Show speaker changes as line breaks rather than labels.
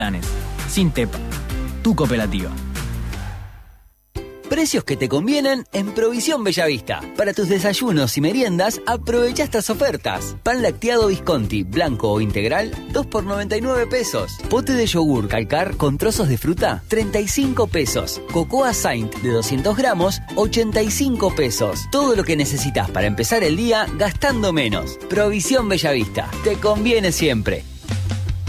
Sin Tepa, tu cooperativa.
Precios que te convienen en Provisión Bellavista. Para tus desayunos y meriendas, aprovecha estas ofertas. Pan lacteado Visconti, blanco o integral, 2 por 99 pesos. Pote de yogur Calcar con trozos de fruta, 35 pesos. Cocoa Saint de 200 gramos, 85 pesos. Todo lo que necesitas para empezar el día gastando menos. Provisión Bellavista. Te conviene siempre.